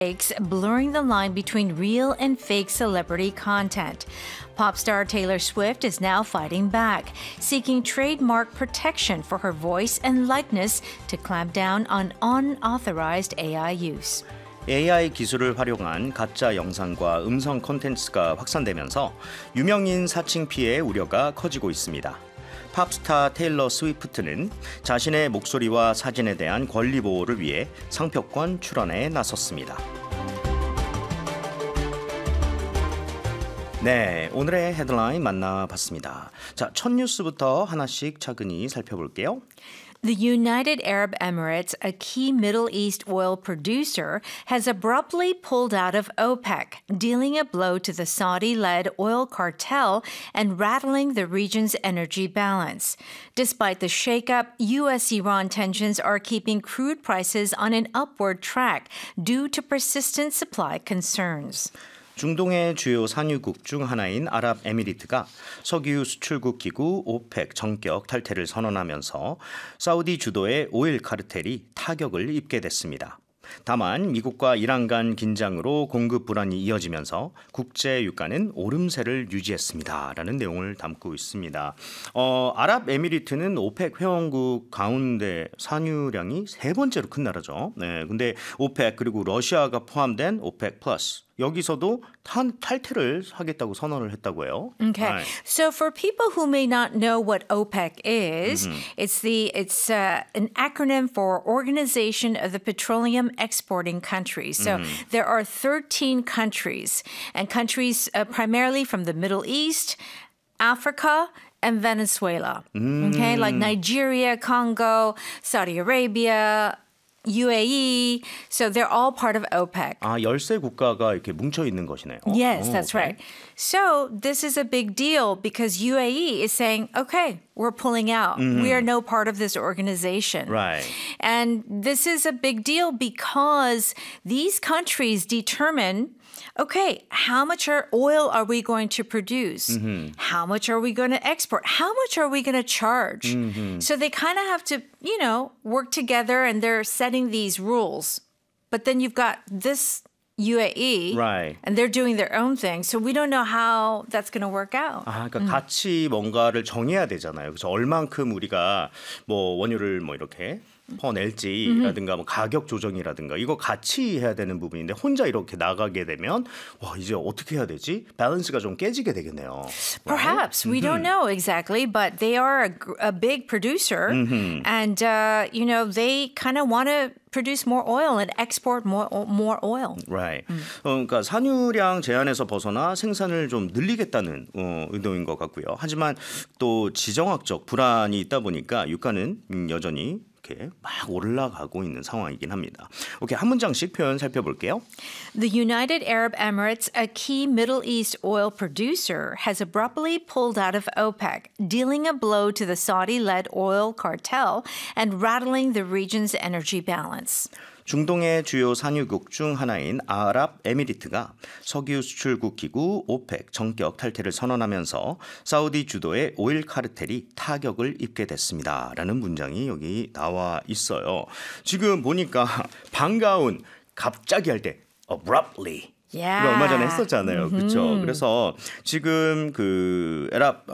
blurring the line between real and fake celebrity content. Pop star Taylor Swift is now fighting back, seeking trademark protection for her voice and likeness to clamp down on unauthorized AI use. AI 기술을 활용한 가짜 영상과 음성 콘텐츠가 확산되면서 유명인 사칭 피해 우려가 커지고 있습니다. 팝스타 테일러 스위프트는 자신의 목소리와 사진에 대한 권리 보호를 위해 상표권 출원에 나섰습니다. 네, 오늘의 헤드라인 만나봤습니다. 자, 첫 뉴스부터 하나씩 차근히 살펴볼게요. The United Arab Emirates, a key Middle East oil producer, has abruptly pulled out of OPEC, dealing a blow to the Saudi-led oil cartel and rattling the region's energy balance. Despite the shakeup, U.S.-Iran tensions are keeping crude prices on an upward track due to persistent supply concerns. 중동의 주요 산유국 중 하나인 아랍에미리트가 석유 수출국 기구 오펙 정격 탈퇴를 선언하면서 사우디 주도의 오일 카르텔이 타격을 입게 됐습니다. 다만 미국과 이란 간 긴장으로 공급 불안이 이어지면서 국제 유가는 오름세를 유지했습니다라는 내용을 담고 있습니다. 아랍에미리트는 오펙 회원국 가운데 산유량이 세 번째로 큰 나라죠. 네, 근데 오펙 그리고 러시아가 포함된 오펙 플러스 여기서도 탈퇴를 하겠다고 선언을 했다고 해요. Okay. Right. So for people who may not know what OPEC is, it's an acronym for Organization of the Petroleum Exporting Countries. So there are 13 countries, and countries primarily from the Middle East, Africa, and Venezuela. Okay, like Nigeria, Congo, Saudi Arabia, UAE, so they're all part of OPEC. 아, 13국가가 이렇게 뭉쳐 있는 것이네요. Yes, that's right. So this is a big deal because UAE is saying, okay, we're pulling out. We are no part of this organization. Right. And this is a big deal because these countries determine, okay, how much oil are we going to produce? How much are we going to export? How much are we going to charge? So they kind of have to, work together and they're setting these rules. But then you've got this UAE, Right. and they're doing their own thing. So we don't know how that's going to work out. 아, 그러니까 같이 뭔가를 정해야 되잖아요. 그래서 얼만큼 우리가 뭐 원유를 뭐 이렇게 퍼낼지라든가 뭐 가격 조정이라든가 이거 같이 해야 되는 부분인데 혼자 이렇게 나가게 되면 와 이제 어떻게 해야 되지? 밸런스가 좀 깨지게 되겠네요. Perhaps. We don't know exactly, but they are a big producer. And, they kind of want to produce more oil and export more oil. Right. 그러니까 산유량 제한에서 벗어나 생산을 좀 늘리겠다는 의도인 것 같고요. 하지만 또 지정학적 불안이 있다 보니까 유가는 여전히 이렇게 막 올라가고 있는 상황이긴 합니다. 오케이, 한 문장씩 표현 살펴볼게요. The United Arab Emirates, a key Middle East oil producer, has abruptly pulled out of OPEC, dealing a blow to the Saudi-led oil cartel and rattling the region's energy balance. 중동의 주요 산유국 중 하나인 아랍에미리트가 석유 수출국 기구 오펙 정격 탈퇴를 선언하면서 사우디 주도의 오일 카르텔이 타격을 입게 됐습니다라는 문장이 여기 나와 있어요. 지금 보니까 반가운 갑자기 할 때 abruptly Yeah. 이거 얼마 전에 했었잖아요. 그렇죠. 그래서 지금 그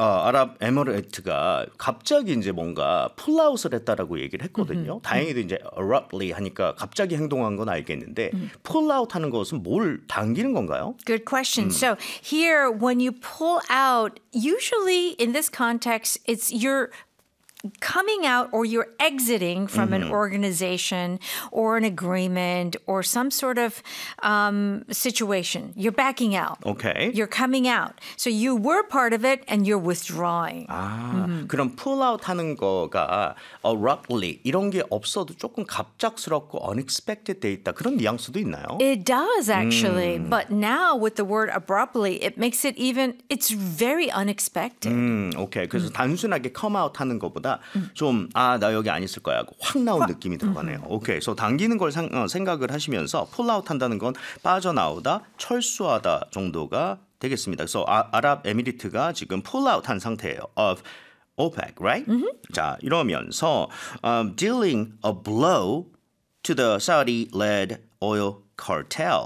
아랍에미리트가 갑자기 이제 뭔가 풀아웃을 했다라고 얘기를 했거든요. 다행히도 이제 abruptly 하니까 갑자기 행동한 건 알겠는데 풀아웃 하는 것은 뭘 당기는 건가요? Good question. So here, when you pull out, usually in this context, it's you're coming out or you're exiting from an organization or an agreement or some sort of situation. You're backing out. Okay. You're coming out. So you were part of it and you're withdrawing. 아, 그럼 pull out 하는 거가 abruptly 이런 게 없어도 조금 갑작스럽고 unexpected 돼 있다. 그런 뉘앙스도 있나요? It does actually. But now with the word abruptly, it makes it it's very unexpected. 오케이. 그래서 단순하게 come out 하는 것보다 좀 나 여기 안 있을 거야 하고 확 나온 느낌이 들어가네요. 오케이. 그래서 당기는 걸 생각을 하시면서 pull out 한다는 건 빠져나오다, 철수하다 정도가 되겠습니다. 그래서 아랍에미리트가 지금 pull out 한 상태예요. of OPEC, right? 자, 이러면서 dealing a blow to the Saudi-led oil cartel.